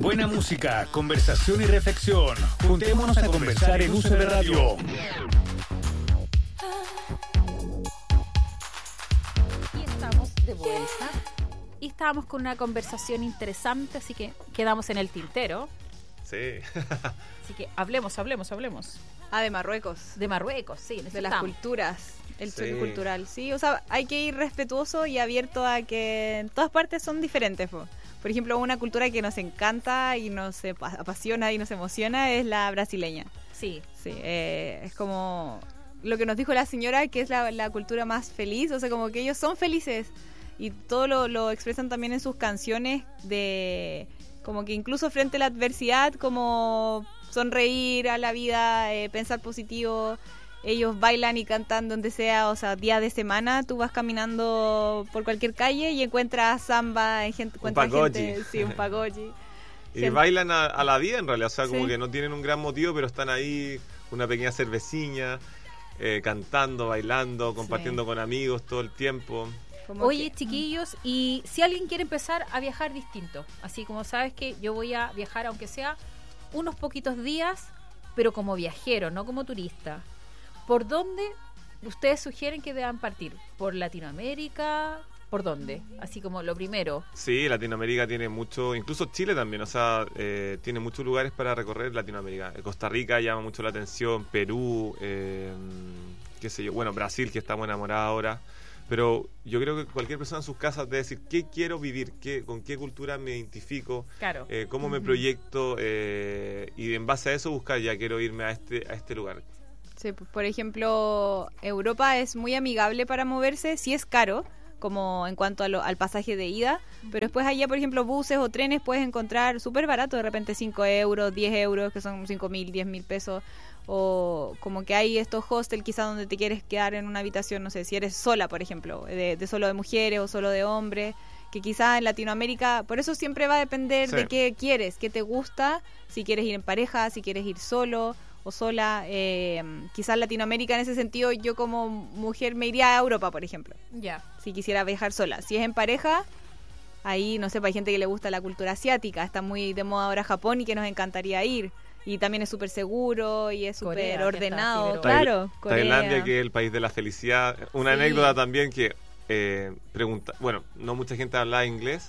Buena música, conversación y reflexión. Juntémonos a conversar en UCB Radio. Y estamos de vuelta. Y estábamos con una conversación interesante, así que quedamos en el tintero. Sí. Así que hablemos. De Marruecos. De Marruecos, sí. De las culturas. El Sí. choque cultural, sí. O sea, hay que ir respetuoso y abierto a que en todas partes son diferentes, po. Por ejemplo, una cultura que nos encanta y nos apasiona y nos emociona es la brasileña. Sí. Sí, es como lo que nos dijo la señora, que es la cultura más feliz. O sea, como que ellos son felices y todo lo expresan también en sus canciones, de como que incluso frente a la adversidad, como sonreír a la vida, pensar positivo. Ellos bailan y cantan donde sea, o sea, día de semana tú vas caminando por cualquier calle y encuentras samba, encuentras gente, sí, un pagode. Y bailan a la vida en realidad, o sea, como Sí. que no tienen un gran motivo, pero están ahí, una pequeña cerveciña, cantando, bailando, compartiendo con amigos todo el tiempo. Oye, chiquillos, y si alguien quiere empezar a viajar distinto, así como sabes que yo voy a viajar, aunque sea unos poquitos días, pero como viajero, no como turista, ¿por dónde ustedes sugieren que deban partir? ¿Por Latinoamérica? ¿Por dónde? Así como lo primero. Sí, Latinoamérica tiene mucho, incluso Chile también, o sea, tiene muchos lugares para recorrer Latinoamérica. Costa Rica llama mucho la atención, Perú, qué sé yo, bueno, Brasil, que estamos enamorados ahora. Pero yo creo que cualquier persona en sus casas debe decir qué quiero vivir, con qué cultura me identifico, Claro. cómo me proyecto, y en base a eso buscar, ya quiero irme a este lugar. Sí, por ejemplo, Europa es muy amigable para moverse, sí es caro, como en cuanto al pasaje de ida, pero después allá, por ejemplo, buses o trenes puedes encontrar súper barato, de repente 5 euros, 10 euros, que son 5.000, 10.000 pesos, o como que hay estos hostels quizás donde te quieres quedar en una habitación, no sé, si eres sola, por ejemplo, de solo de mujeres o solo de hombres, que quizás en Latinoamérica, por eso siempre va a depender Sí. de qué quieres, qué te gusta, si quieres ir en pareja, si quieres ir solo o sola. Quizás en Latinoamérica, en ese sentido, yo como mujer me iría a Europa, por ejemplo, Ya. si quisiera viajar sola. Si es en pareja, ahí, no sé, hay gente que le gusta la cultura asiática, está muy de moda ahora Japón y que nos encantaría ir. Y también es súper seguro y es Corea, súper que ordenado. está así, Claro, Corea. Tailandia, que es el país de la felicidad. Una Sí. anécdota también que bueno, no mucha gente hablaba inglés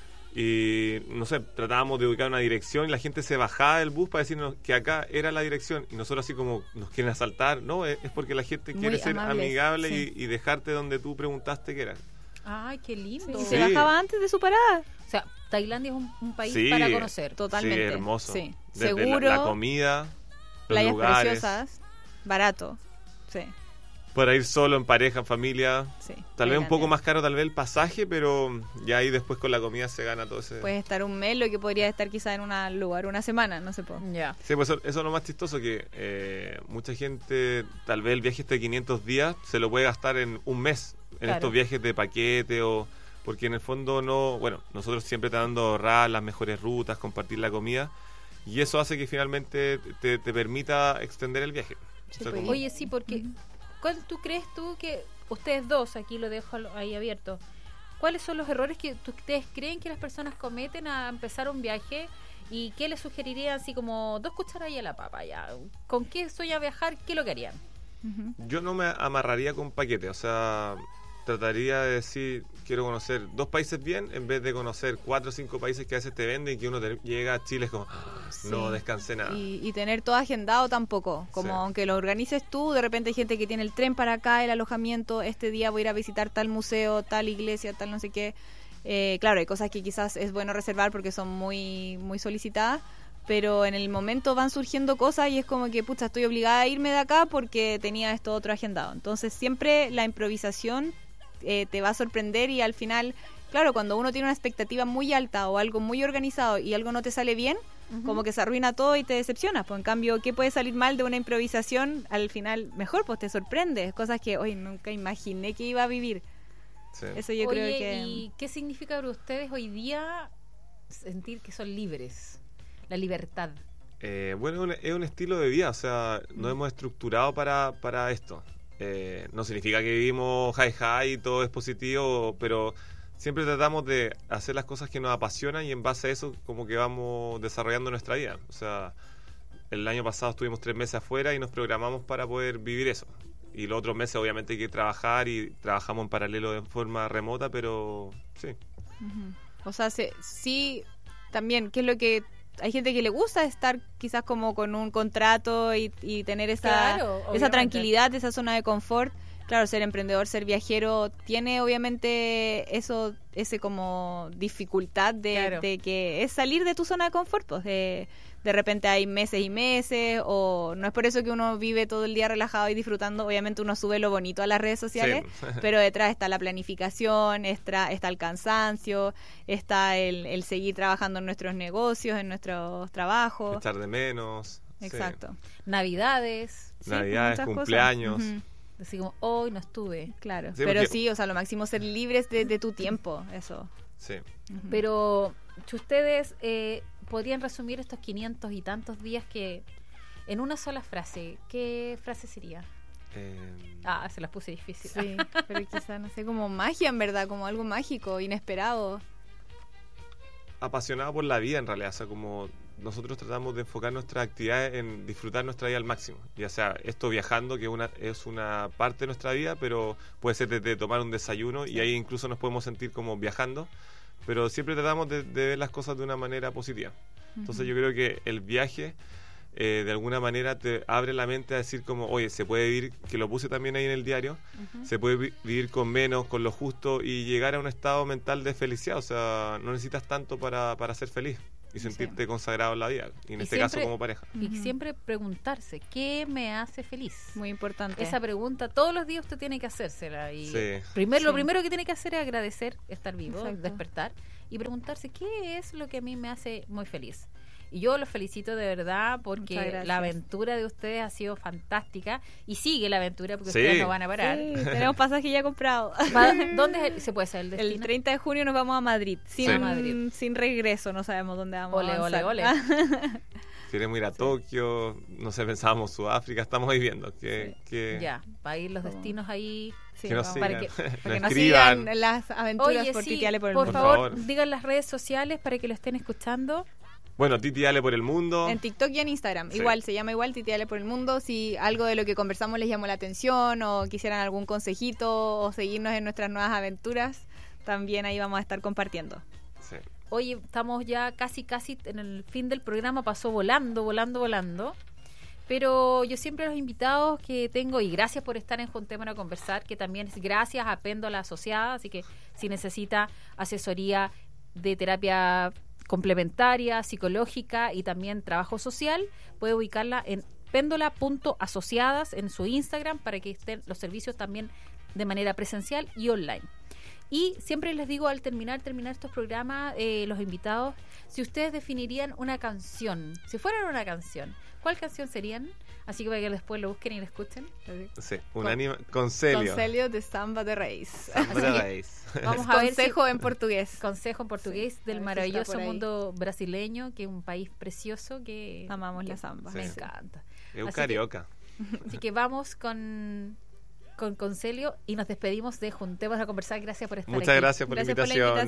y no sé, tratábamos de ubicar una dirección y la gente se bajaba del bus para decirnos que acá era la dirección y nosotros así como nos quieren asaltar. No, es porque la gente Muy quiere ser amables, amigable sí. y dejarte donde tú preguntaste que era. Ay, qué lindo. Y Sí. se bajaba antes de su parada. O sea, Tailandia es un país Sí, para conocer. Totalmente. Sí, hermoso. Sí. Desde Seguro, la comida, los playas lugares, preciosas, barato. Sí, para ir solo, en pareja, en familia. sí. Tal vez un poco Tailandia. más caro, tal vez el pasaje, pero ya ahí después con la comida se gana todo ese... Puedes estar un mes, lo que podría estar quizá en un lugar una semana, no sé. Ya. Sí, pues eso es lo más chistoso, que mucha gente, tal vez el viaje de 500 días se lo puede gastar en un mes, en Claro. estos viajes de paquete o... Porque en el fondo no... Bueno, nosotros siempre tratando de ahorrar las mejores rutas, compartir la comida, y eso hace que finalmente te permita extender el viaje. Sí, O sea, pues, como- Oye, sí, porque ¿cuál tú crees tú que ustedes dos, aquí lo dejo ahí abierto, cuáles son los errores que ustedes creen que las personas cometen a empezar un viaje y qué les sugerirían, así como 2 cucharadas a la papa, ya? ¿Con qué soy a viajar? ¿Qué es lo que harían? Ujú. Yo no me amarraría con paquete, o sea, trataría de decir, quiero conocer 2 países bien, en vez de conocer 4 o 5 países que a veces te venden y que uno llega a Chile es como, no Sí. descansé nada. Y tener todo agendado tampoco, como Sí. aunque lo organices tú, de repente hay gente que tiene el tren para acá, el alojamiento, este día voy a ir a visitar tal museo, tal iglesia, tal no sé qué. Claro, hay cosas que quizás es bueno reservar porque son muy, muy solicitadas, pero en el momento van surgiendo cosas y es como que, pucha, estoy obligada a irme de acá porque tenía esto otro agendado. Entonces siempre la improvisación te va a sorprender y al final, claro, cuando uno tiene una expectativa muy alta o algo muy organizado y algo no te sale bien, como que se arruina todo y te decepcionas. Pues en cambio, ¿qué puede salir mal de una improvisación? Al final, mejor, pues te sorprendes. Cosas que hoy nunca imaginé que iba a vivir. Sí. Eso yo Oye, creo que... ¿y qué significa para ustedes hoy día sentir que son libres? La libertad. Bueno, es un estilo de vida, o sea, nos hemos estructurado para esto. No significa que vivimos high y todo es positivo, pero siempre tratamos de hacer las cosas que nos apasionan y en base a eso como que vamos desarrollando nuestra vida. O sea, el año pasado estuvimos 3 meses afuera y nos programamos para poder vivir eso. Y los otros meses obviamente hay que trabajar y trabajamos en paralelo de forma remota, pero sí. O sea, sí, también, ¿qué es lo que hay gente que le gusta estar quizás como con un contrato y tener esa tranquilidad, esa zona de confort? Claro, ser emprendedor, ser viajero, tiene obviamente ese como dificultad de que es salir de tu zona de confort, pues de repente hay meses y meses, o no es por eso que uno vive todo el día relajado y disfrutando. Obviamente uno sube lo bonito a las redes sociales, sí. Pero detrás está la planificación, está el cansancio, está el seguir trabajando en nuestros negocios, en nuestros trabajos. Echar de menos. Exacto. Sí. Navidades, cumpleaños. Así como, hoy no estuve. Claro, sí, pero porque... sí, o sea, lo máximo ser libres de tu tiempo, eso. Sí. Pero si ustedes podrían resumir estos 500 y tantos días que en una sola frase, ¿qué frase sería? Se las puse difícil. Sí, pero quizá, no sé, como magia en verdad, como algo mágico, inesperado. Apasionado por la vida en realidad, o sea, como nosotros tratamos de enfocar nuestras actividades en disfrutar nuestra vida al máximo, ya sea esto viajando, que es una parte de nuestra vida, pero puede ser desde tomar un desayuno, sí. Y ahí incluso nos podemos sentir como viajando, pero siempre tratamos de ver las cosas de una manera positiva. Entonces yo creo que el viaje de alguna manera te abre la mente a decir como, oye, se puede vivir, que lo puse también ahí en el diario, se puede vivir con menos, con lo justo y llegar a un estado mental de felicidad. O sea, no necesitas tanto para ser feliz y sentirte consagrado en la vida, y en este caso como pareja. Y siempre preguntarse, ¿qué me hace feliz? Muy importante. Esa pregunta todos los días usted tiene que hacérsela. Y sí. Lo primero que tiene que hacer es agradecer estar vivo, exacto. Despertar y preguntarse, ¿qué es lo que a mí me hace muy feliz? Y yo los felicito de verdad porque la aventura de ustedes ha sido fantástica y sigue la aventura porque ustedes no van a parar. Sí, tenemos pasaje ya comprado. ¿Dónde se puede saber el destino? El 30 de junio nos vamos a Madrid, sin regreso, no sabemos dónde vamos a avanzar. Ole. Queremos ir a Tokio, no sé, pensábamos Sudáfrica, estamos ahí viendo que ya, para ir los destinos ahí. Sí, que nos para que nos sigan las aventuras por Titi Ale por el mundo. Por favor, digan las redes sociales para que lo estén escuchando. Bueno, Titi Ale por el mundo. En TikTok y en Instagram. Sí. Igual, se llama Titi Ale por el mundo. Si algo de lo que conversamos les llamó la atención o quisieran algún consejito o seguirnos en nuestras nuevas aventuras, también ahí vamos a estar compartiendo. Sí. Oye, estamos ya casi en el fin del programa. Pasó volando. Pero yo siempre los invitados que tengo, y gracias por estar en Juntémonos a Conversar, que también es gracias a Péndola Asociada, así que si necesita asesoría de terapia complementaria, psicológica y también trabajo social, puede ubicarla en péndola.asociadas en su Instagram para que estén los servicios también de manera presencial y online. Y siempre les digo al terminar estos programas, los invitados, si ustedes definirían una canción, si fueran una canción, ¿cuál canción serían? Así que para que después lo busquen y lo escuchen. Sí, Concelio. Concelio de Samba de Reis. Vamos a ver consejo en portugués. Consejo en portugués del maravilloso mundo brasileño, que es un país precioso que amamos la samba. Sí. Me encanta. Es carioca. Así que vamos con Concelio y nos despedimos de Juntémonos a Conversar. Gracias por estar aquí. Muchas gracias por la invitación.